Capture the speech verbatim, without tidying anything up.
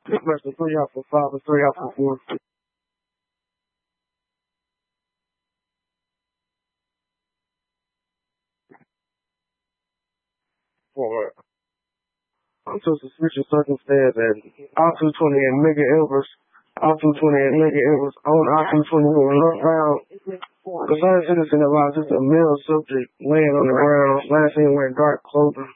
Pretty much the three out for five and three out for four. For I'm to suspicious circumstance and R two twenty and Mega Elvis, R two twenty and Mega Elvis on R two twenty were not around. The last citizen about just a male subject laying on the ground, last seen wearing dark clothing.